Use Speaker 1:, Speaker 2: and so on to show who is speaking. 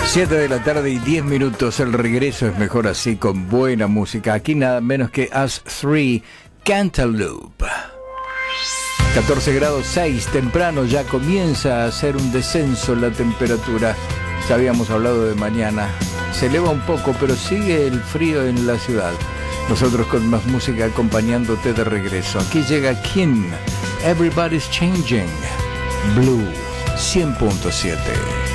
Speaker 1: 7 de la tarde y 10 minutos. El regreso es mejor así, con buena música. Aquí nada menos que Us 3, Cantaloupe. 14 grados 6, temprano ya comienza a hacer un descenso la temperatura. Ya habíamos hablado de mañana. Se eleva un poco, pero sigue el frío en la ciudad. Nosotros con más música acompañándote de regreso. Aquí llega Kin, Everybody's Changing, Blue 100.7.